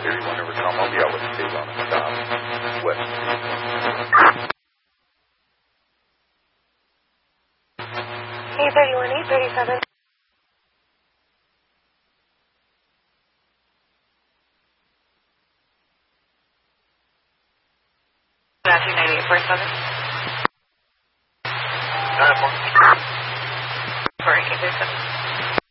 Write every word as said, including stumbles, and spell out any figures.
thirty-one over Tom. I'll be out with the state on a stop west. eight thirty-one, eight thirty-seven. Matthew ninety-eight forty-seven. nine four. For eight thirty-seven.